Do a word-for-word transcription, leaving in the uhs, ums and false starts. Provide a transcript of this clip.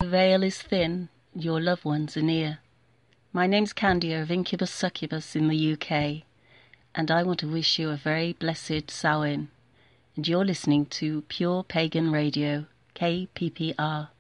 The veil is thin, your loved ones are near. My name's Candia of Incubus Succubus in the U K, and I want to wish you a very blessed Samhain. And you're listening to Pure Pagan Radio, K P P R.